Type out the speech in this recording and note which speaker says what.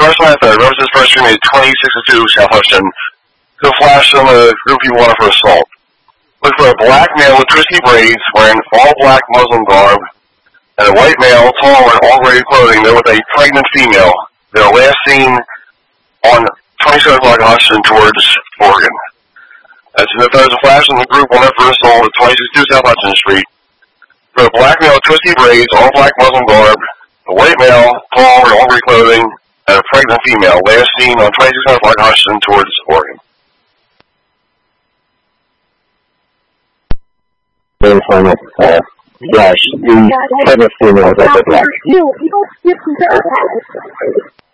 Speaker 1: Carson Method, Roses First Street, 2062 South Hudson. Who flashed on a group of people wanted for assault. Look for a black male with twisty braids, wearing all black Muslim garb, and a white male, tall in all gray clothing, there with a pregnant female. They were last seen on 27 block Hudson towards Oregon. As if there was a flash in the group wanted for assault at 2062 South Hudson Street. For a black male with twisty braids, all black Muslim garb, a white male, tall in all gray clothing, and a pregnant female, last seen on 26 block Hudson towards Oregon.
Speaker 2: Yes, the pregnant female is also black.